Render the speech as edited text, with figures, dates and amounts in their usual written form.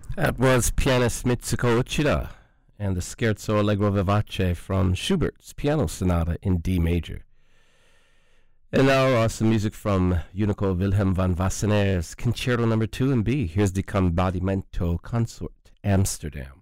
That was pianist Mitsuko Uchida and the Scherzo Allegro Vivace from Schubert's Piano Sonata in D major. And now some music from Unico Wilhelm van Wassenaer's Concerto No. 2 in B. Here's the Combattimento Consort, Amsterdam.